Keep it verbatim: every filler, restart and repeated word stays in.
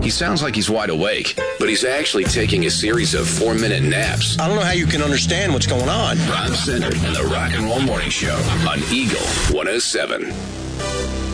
He sounds like he's wide awake, but he's actually taking a series of four-minute naps. I don't know how you can understand what's going on. Ron Center and the Rock and Roll Morning Show on Eagle one oh seven.